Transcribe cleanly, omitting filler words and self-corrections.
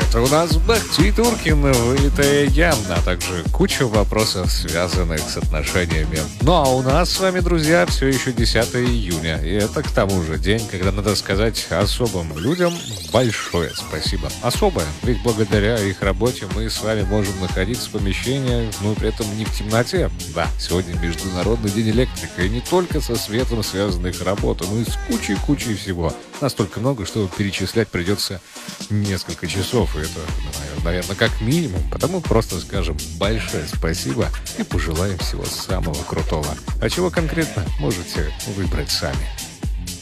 Это у нас Бахтий Туркин, вылитая явно, а также куча вопросов, связанных с отношениями. Ну а у нас с вами, друзья, все еще 10 июня. И это к тому же день, когда надо сказать особым людям большое спасибо. Особое, ведь благодаря их работе мы с вами можем находиться в помещениях, но при этом не в темноте. Да, сегодня Международный день электрика, и не только со светом связана их работа, но и с кучей всего. Настолько много, что перечислять придется несколько часов, и это, наверное, как минимум. Потому просто скажем большое спасибо и пожелаем всего самого крутого. А чего конкретно, можете выбрать сами.